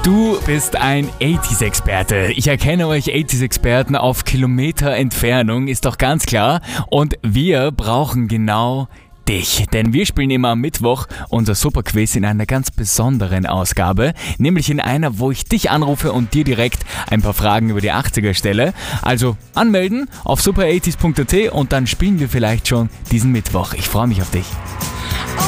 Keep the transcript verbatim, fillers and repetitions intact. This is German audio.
Du bist ein achtziger-Experte. Ich erkenne euch achtziger-Experten auf Kilometer Entfernung, ist doch ganz klar. Und wir brauchen genau dich. Denn wir spielen immer am Mittwoch unser Superquiz in einer ganz besonderen Ausgabe. Nämlich in einer, wo ich dich anrufe und dir direkt ein paar Fragen über die achtziger stelle. Also anmelden auf super achtzig punkt at und dann spielen wir vielleicht schon diesen Mittwoch. Ich freue mich auf dich.